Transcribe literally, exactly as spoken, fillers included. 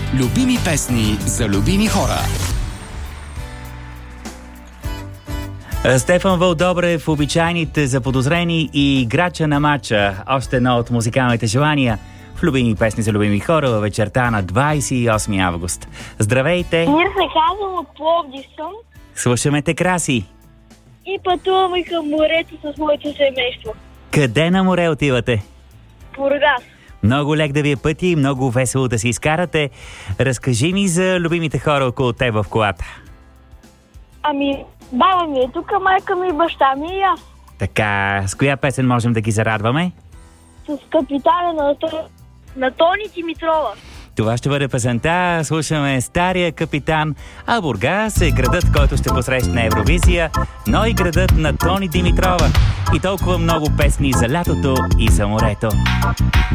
Любими песни за любими хора. Стефан Вълдобрев, обичайните заподозрени и играча на матча. Още едно от музикалните желания в любими песни за любими хора във вечерта на двадесет и осми август. Здравейте! Ние се казвам от Пловдив съм. Слушаме те, Краси. И пътуваме към морето с моето семейство. Къде на море отивате? Бургас. Много лек да ви е пъти и много весело да си изкарате. Разкажи ми за любимите хора около теб в колата. Ами, баба ми е тук, майка ми, баща ми и аз. Така, с коя песен можем да ги зарадваме? С капитана на, на Тони Димитрова. Това ще бъде песента. Слушаме Стария капитан. А Бургас е градът, който ще посрещне Евровизия, но и градът на Тони Димитрова. И толкова много песни за лятото и за морето.